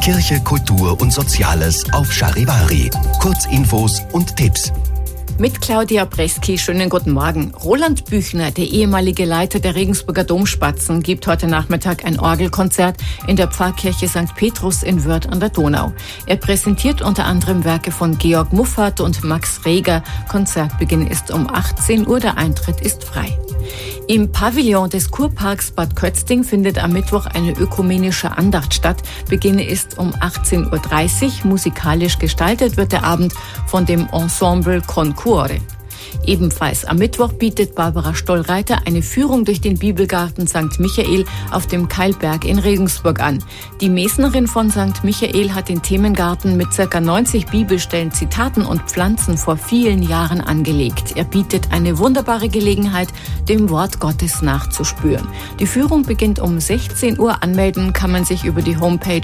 Kirche, Kultur und Soziales auf Charivari. Kurzinfos und Tipps. Mit Claudia Breski, schönen guten Morgen. Roland Büchner, der ehemalige Leiter der Regensburger Domspatzen, gibt heute Nachmittag ein Orgelkonzert in der Pfarrkirche St. Petrus in Wörth an der Donau. Er präsentiert unter anderem Werke von Georg Muffat und Max Reger. Konzertbeginn ist um 18 Uhr, der Eintritt ist frei. Im Pavillon des Kurparks Bad Kötzting findet am Mittwoch eine ökumenische Andacht statt. Beginn ist um 18:30 Uhr. Musikalisch gestaltet wird der Abend von dem Ensemble Concuore. Ebenfalls am Mittwoch bietet Barbara Stollreiter eine Führung durch den Bibelgarten St. Michael auf dem Keilberg in Regensburg an. Die Mesnerin von St. Michael hat den Themengarten mit ca. 90 Bibelstellen, Zitaten und Pflanzen vor vielen Jahren angelegt. Er bietet eine wunderbare Gelegenheit, dem Wort Gottes nachzuspüren. Die Führung beginnt um 16 Uhr. Anmelden kann man sich über die Homepage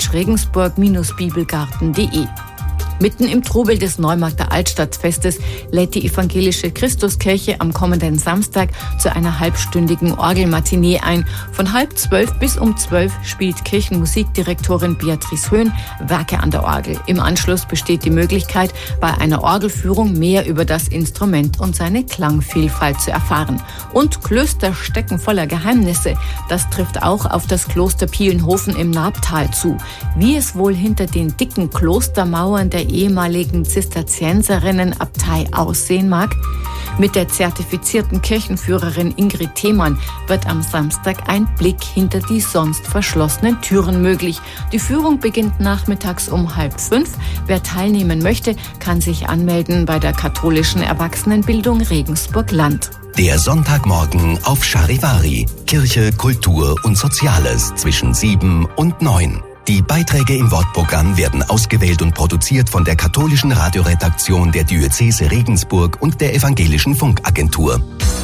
regensburg-bibelgarten.de. Mitten im Trubel des Neumarkter Altstadtfestes lädt die evangelische Christuskirche am kommenden Samstag zu einer halbstündigen Orgelmatinee ein. Von 11:30 bis um 12 spielt Kirchenmusikdirektorin Beatrice Höhn Werke an der Orgel. Im Anschluss besteht die Möglichkeit, bei einer Orgelführung mehr über das Instrument und seine Klangvielfalt zu erfahren. Und Klöster stecken voller Geheimnisse. Das trifft auch auf das Kloster Pielenhofen im Naabtal zu. Wie es wohl hinter den dicken Klostermauern der ehemaligen Zisterzienserinnenabtei aussehen mag? Mit der zertifizierten Kirchenführerin Ingrid Themann wird am Samstag ein Blick hinter die sonst verschlossenen Türen möglich. Die Führung beginnt nachmittags um 4:30. Wer teilnehmen möchte, kann sich anmelden bei der katholischen Erwachsenenbildung Regensburg-Land. Der Sonntagmorgen auf Charivari. Kirche, Kultur und Soziales zwischen 7 und 9. Die Beiträge im Wortprogramm werden ausgewählt und produziert von der katholischen Radioredaktion der Diözese Regensburg und der Evangelischen Funkagentur.